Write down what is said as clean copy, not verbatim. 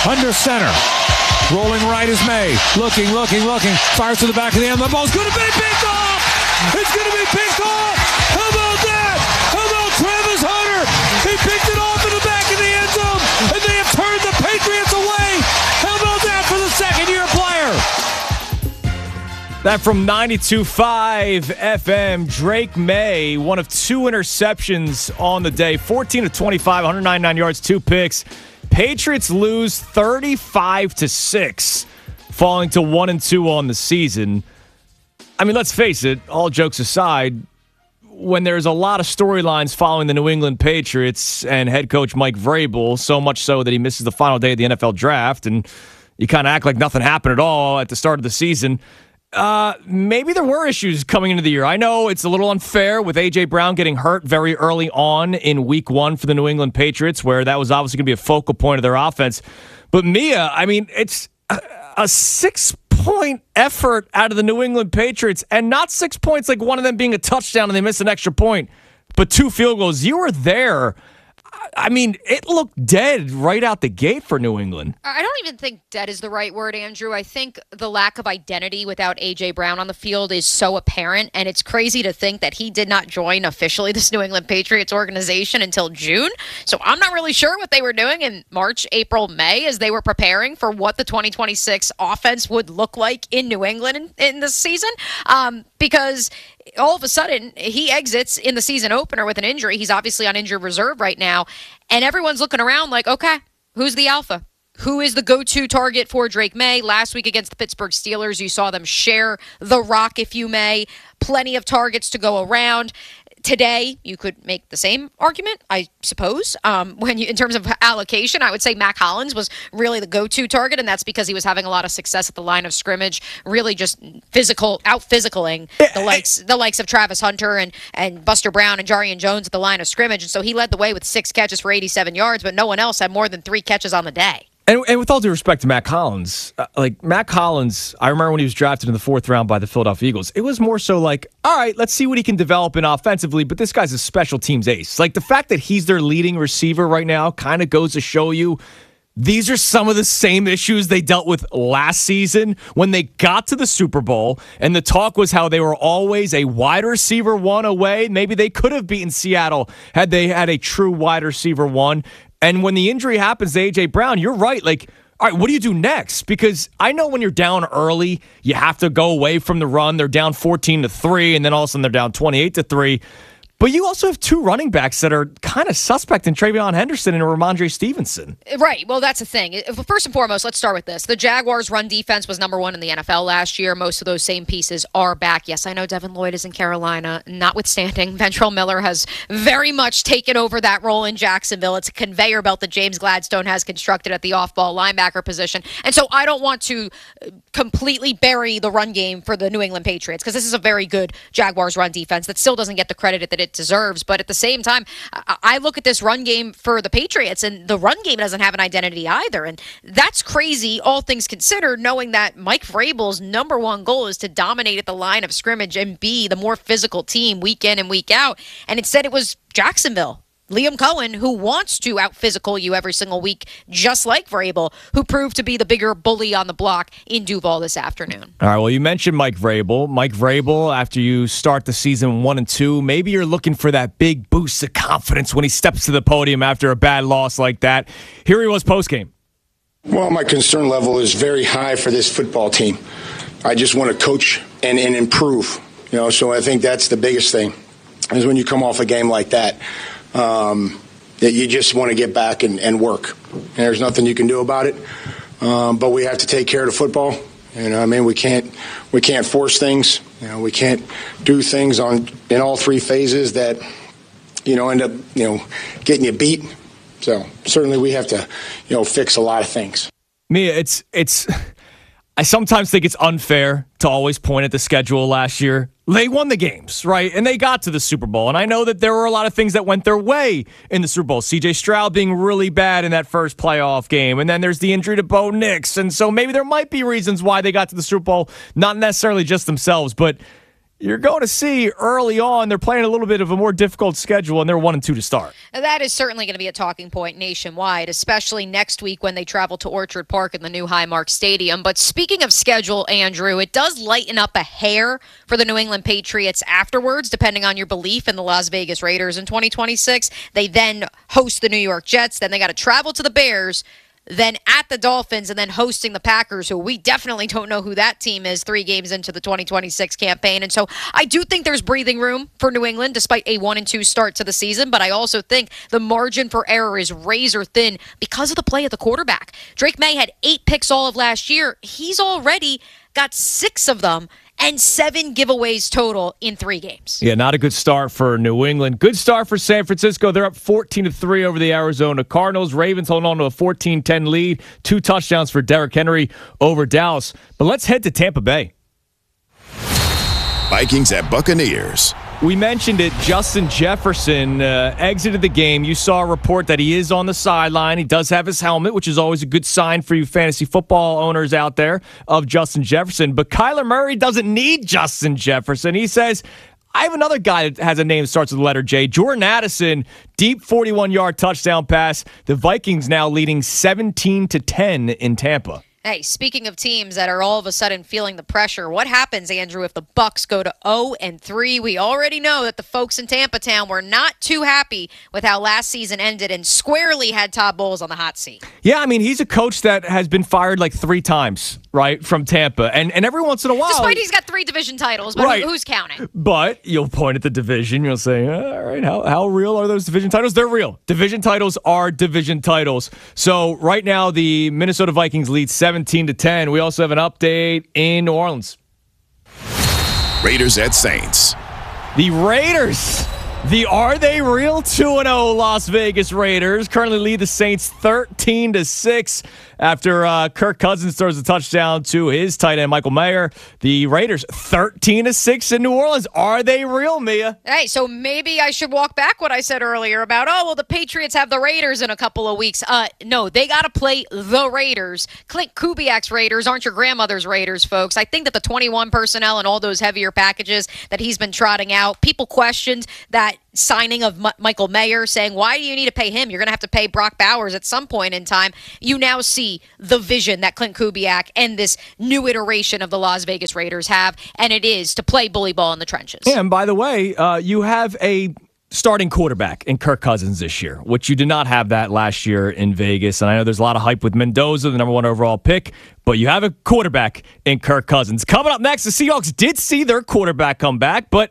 Under center. Rolling right is May. Looking. Fires to the back of the end. The ball's going to be picked off. It's going to be picked off. How about that? How about Travis Hunter? He picked it off in the back of the end zone, and they have turned the Patriots away. How about that for the second-year player? That from 92.5 FM, Drake May, one of 2 interceptions on the day. 14 of 25, 199 yards, 2 picks. Patriots lose 35-6, falling to 1-2 on the season. I mean, let's face it, all jokes aside, when there's a lot of storylines following the New England Patriots and head coach Mike Vrabel, so much so that he misses the final day of the NFL draft, and you kind of act like nothing happened at all at the start of the season, maybe there were issues coming into the year. I know it's a little unfair with A.J. Brown getting hurt very early on in week 1 for the New England Patriots, where that was obviously going to be a focal point of their offense. But Mia, I mean, it's a 6-point effort out of the New England Patriots, and not 6 points like one of them being a touchdown and they missed an extra point, but 2 field goals. You were there. I mean, it looked dead right out the gate for New England. I don't even think dead is the right word, Andrew. I think the lack of identity without A.J. Brown on the field is so apparent, and it's crazy to think that he did not join officially this New England Patriots organization until June. So I'm not really sure what they were doing in March, April, May as they were preparing for what the 2026 offense would look like in New England in this season. Because all of a sudden, he exits in the season opener with an injury. He's obviously on injured reserve right now. And everyone's looking around like, okay, who's the alpha? Who is the go-to target for Drake May? Last week against the Pittsburgh Steelers, you saw them share the rock, if you may. Plenty of targets to go around. Today, you could make the same argument, I suppose. In terms of allocation, I would say Mac Hollins was really the go-to target, and that's because he was having a lot of success at the line of scrimmage, really just out-physicaling the likes of Travis Hunter and Buster Brown and Jarian Jones at the line of scrimmage. And so he led the way with 6 catches for 87 yards, but no one else had more than 3 catches on the day. And with all due respect to Mac Hollins, I remember when he was drafted in the 4th round by the Philadelphia Eagles, it was more so like, all right, let's see what he can develop in offensively, but this guy's a special teams ace. Like, the fact that he's their leading receiver right now kind of goes to show you these are some of the same issues they dealt with last season when they got to the Super Bowl, and the talk was how they were always a wide receiver 1 away. Maybe they could have beaten Seattle had they had a true wide receiver 1. And when the injury happens to A.J. Brown, you're right. Like, all right, what do you do next? Because I know when you're down early, you have to go away from the run. They're down 14-3, and then all of a sudden they're down 28-3. But you also have 2 running backs that are kind of suspect in Travion Henderson and Ramondre Stevenson. Right. Well, that's the thing. First and foremost, let's start with this. The Jaguars' run defense was number 1 in the NFL last year. Most of those same pieces are back. Yes, I know Devin Lloyd is in Carolina. Notwithstanding, Ventrell Miller has very much taken over that role in Jacksonville. It's a conveyor belt that James Gladstone has constructed at the off-ball linebacker position. And so I don't want to completely bury the run game for the New England Patriots, because this is a very good Jaguars run defense that still doesn't get the credit that it deserves. But at the same time, I look at this run game for the Patriots, and the run game doesn't have an identity either. And that's crazy, all things considered, knowing that Mike Vrabel's number 1 goal is to dominate at the line of scrimmage and be the more physical team week in and week out. And instead it was Jacksonville, Liam Cohen, who wants to out-physical you every single week, just like Vrabel, who proved to be the bigger bully on the block in Duval this afternoon. All right, well, you mentioned Mike Vrabel. Mike Vrabel, after you start the season 1-2, maybe you're looking for that big boost of confidence when he steps to the podium after a bad loss like that. Here he was postgame. Well, my concern level is very high for this football team. I just want to coach and improve. So I think that's the biggest thing, is when you come off a game like that, that you just want to get back and work. And there's nothing you can do about it. But we have to take care of the football. We can't force things. We can't do things in all 3 phases that, end up, getting you beat. So certainly we have to, fix a lot of things. Mia, I sometimes think it's unfair to always point at the schedule last year. They won the games, right? And they got to the Super Bowl. And I know that there were a lot of things that went their way in the Super Bowl. C.J. Stroud being really bad in that first playoff game. And then there's the injury to Bo Nix. And so maybe there might be reasons why they got to the Super Bowl, not necessarily just themselves. But you're going to see early on they're playing a little bit of a more difficult schedule, and they're 1-2 to start. That is certainly going to be a talking point nationwide, especially next week when they travel to Orchard Park in the new Highmark Stadium. But speaking of schedule, Andrew, it does lighten up a hair for the New England Patriots afterwards, depending on your belief in the Las Vegas Raiders in 2026. They then host the New York Jets. Then they got to travel to the Bears, then at the Dolphins, and then hosting the Packers, who we definitely don't know who that team is 3 games into the 2026 campaign. And so I do think there's breathing room for New England despite a 1-2 start to the season, but I also think the margin for error is razor thin because of the play of the quarterback. Drake May had 8 picks all of last year. He's already got 6 of them and 7 giveaways total in 3 games. Yeah, not a good start for New England. Good start for San Francisco. They're up 14-3 over the Arizona Cardinals. Ravens holding on to a 14-10 lead. 2 touchdowns for Derrick Henry over Dallas. But let's head to Tampa Bay. Vikings at Buccaneers. We mentioned it. Justin Jefferson exited the game. You saw a report that he is on the sideline. He does have his helmet, which is always a good sign for you fantasy football owners out there of Justin Jefferson. But Kyler Murray doesn't need Justin Jefferson. He says, I have another guy that has a name that starts with the letter J. Jordan Addison, deep 41-yard touchdown pass. The Vikings now leading 17-10 in Tampa. Hey, speaking of teams that are all of a sudden feeling the pressure, what happens, Andrew, if the Bucs go to 0-3? We already know that the folks in Tampa Town were not too happy with how last season ended and squarely had Todd Bowles on the hot seat. Yeah, I mean, he's a coach that has been fired like 3 times, right, from Tampa. And every once in a while... Despite he's got 3 division titles, but right. Who's counting? But you'll point at the division. You'll say, all right, how real are those division titles? They're real. Division titles are division titles. So right now, the Minnesota Vikings lead 17-10. We also have an update in New Orleans. Raiders at Saints. The Raiders, the Are They Real 2-0 Las Vegas Raiders, currently lead the Saints 13-6 after Kirk Cousins throws a touchdown to his tight end, Michael Mayer. The Raiders 13-6 in New Orleans. Are they real, Mia? Hey, so maybe I should walk back what I said earlier about, the Patriots have the Raiders in a couple of weeks. No, they got to play the Raiders. Clint Kubiak's Raiders aren't your grandmother's Raiders, folks. I think that the 21 personnel and all those heavier packages that he's been trotting out, people questioned that signing of Michael Mayer, saying, why do you need to pay him? You're going to have to pay Brock Bowers at some point in time. You now see the vision that Clint Kubiak and this new iteration of the Las Vegas Raiders have, and it is to play bully ball in the trenches. And by the way, you have a starting quarterback in Kirk Cousins this year, which you did not have that last year in Vegas. And I know there's a lot of hype with Mendoza, the number 1 overall pick, but you have a quarterback in Kirk Cousins. Coming up next, the Seahawks did see their quarterback come back, but